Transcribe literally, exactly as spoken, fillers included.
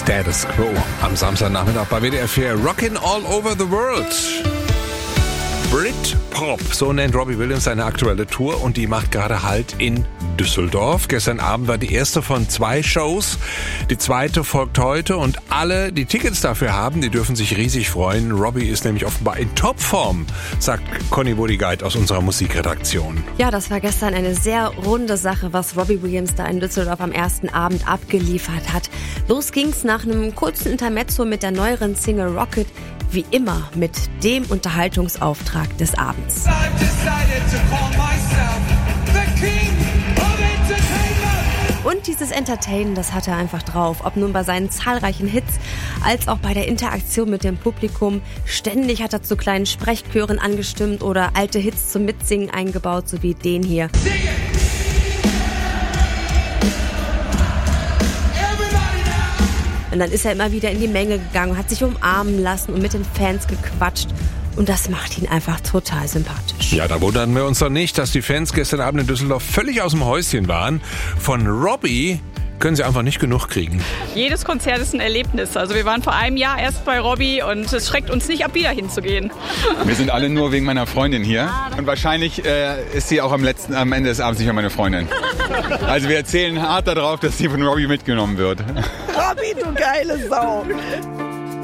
Status Quo am Samstagnachmittag bei W D R vier. Rockin' All Over the World. Britpop, so nennt Robbie Williams seine aktuelle Tour und die macht gerade Halt in Düsseldorf. Gestern Abend war die erste von zwei Shows. Die zweite folgt heute und alle, die Tickets dafür haben, die dürfen sich riesig freuen. Robbie ist nämlich offenbar in Topform, sagt Conny Bodigeit aus unserer Musikredaktion. Ja, das war gestern eine sehr runde Sache, was Robbie Williams da in Düsseldorf am ersten Abend abgeliefert hat. Los ging's nach einem kurzen Intermezzo mit der neueren Single Rocket, wie immer mit dem Unterhaltungsauftrag des Abends. Und dieses Entertainen, das hat er einfach drauf. Ob nun bei seinen zahlreichen Hits, als auch bei der Interaktion mit dem Publikum. Ständig hat er zu kleinen Sprechchören angestimmt oder alte Hits zum Mitsingen eingebaut, so wie den hier. Und dann ist er immer wieder in die Menge gegangen, hat sich umarmen lassen und mit den Fans gequatscht. Und das macht ihn einfach total sympathisch. Ja, da wundern wir uns doch nicht, dass die Fans gestern Abend in Düsseldorf völlig aus dem Häuschen waren. Von Robbie können sie einfach nicht genug kriegen. Jedes Konzert ist ein Erlebnis. Also wir waren vor einem Jahr erst bei Robbie und es schreckt uns nicht ab, wieder hinzugehen. Wir sind alle nur wegen meiner Freundin hier. Und wahrscheinlich äh, ist sie auch am letzten, am Ende des Abends nicht mehr meine Freundin. Also wir erzählen hart darauf, dass sie von Robbie mitgenommen wird. Robbie, du geile Sau!